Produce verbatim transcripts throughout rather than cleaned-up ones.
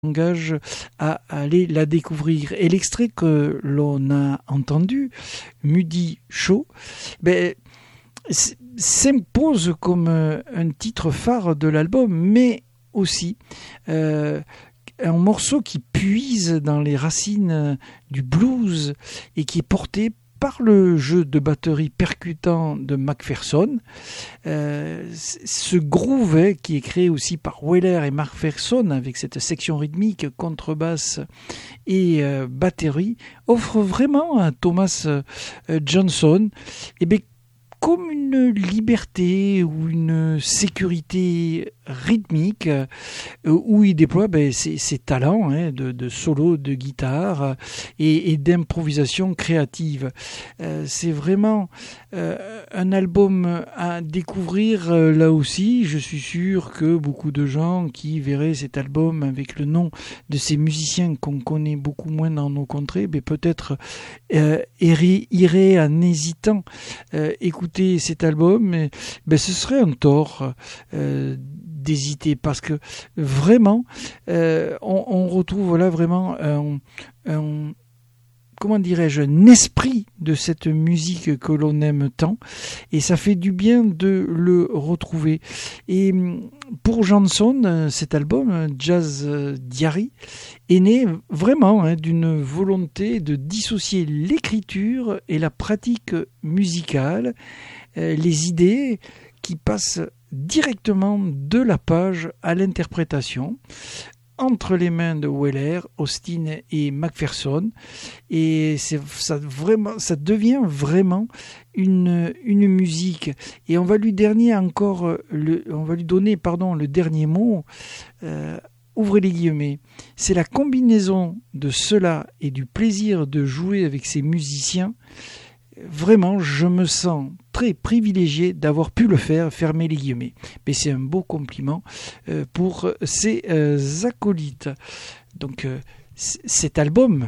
engage à aller la découvrir. Et l'extrait que l'on a entendu, Muddy Shaw, ben, s'impose comme un titre phare de l'album, mais aussi euh, un morceau qui puise dans les racines du blues et qui est porté par le jeu de batterie percutant de McPherson. Euh, ce groove hein, qui est créé aussi par Weller et McPherson avec cette section rythmique, contrebasse et euh, batterie offre vraiment à Thomas euh, Johnson eh bien, comme une liberté ou une sécurité rythmique euh, où il déploie ben, ses, ses talents hein, de, de solo, de guitare et, et d'improvisation créative. Euh, c'est vraiment euh, un album à découvrir euh, là aussi. Je suis sûr que beaucoup de gens qui verraient cet album avec le nom de ces musiciens qu'on connaît beaucoup moins dans nos contrées, ben, peut-être euh, iraient, iraient en hésitant euh, écouter cet album, mais ben, ce serait un tort euh, d'hésiter parce que vraiment euh, on, on retrouve là vraiment un, un comment dirais-je, un esprit de cette musique que l'on aime tant et ça fait du bien de le retrouver. Et pour Johnson, cet album, Jazz Diary, est né vraiment hein, d'une volonté de dissocier l'écriture et la pratique musicale, euh, les idées qui passent directement de la page à l'interprétation entre les mains de Weller, Austin et McPherson et c'est, ça, vraiment, ça devient vraiment une, une musique et on va lui dernier encore le, on va lui donner pardon, le dernier mot euh, ouvrez les guillemets, c'est la combinaison de cela et du plaisir de jouer avec ces musiciens. Vraiment, je me sens très privilégié d'avoir pu le faire, fermer les guillemets. Mais c'est un beau compliment euh, pour ces euh, acolytes. Donc, euh, c- cet album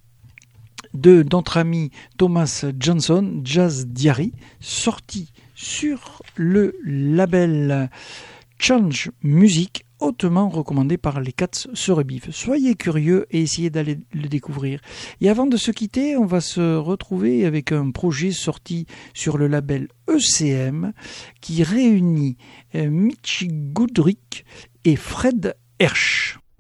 de notre ami Thomas Johnson, Jazz Diary, sorti sur le label Change Music, hautement recommandé par les Cats se rebiffent. Soyez curieux et essayez d'aller le découvrir. Et avant de se quitter, on va se retrouver avec un projet sorti sur le label E C M qui réunit Mitch Goodrick et Fred Hersch.